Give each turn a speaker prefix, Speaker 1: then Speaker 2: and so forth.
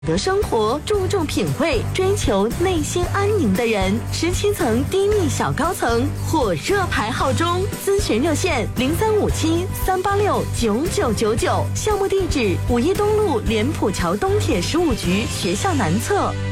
Speaker 1: 的生活，注重品味，追求内心安宁的人，17层低密小高层火热排号中，咨询热线0357-386-9999，项目地址5一东路莲浦桥东铁15局学校南侧。